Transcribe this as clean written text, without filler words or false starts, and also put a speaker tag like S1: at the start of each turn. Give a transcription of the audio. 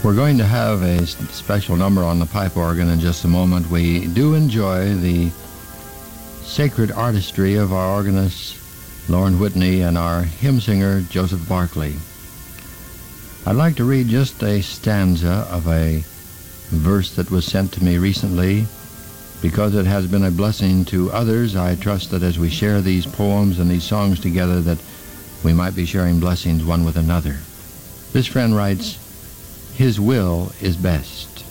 S1: We're going to have a special number on the pipe organ in just a moment. We do enjoy the sacred artistry of our organist, Lauren Whitney, and our hymn singer, Joseph Barclay. I'd like to read just a stanza of a verse that was sent to me recently. Because it has been a blessing to others, I trust that as we share these poems and these songs together, that we might be sharing blessings one with another. This friend writes, "His will is best."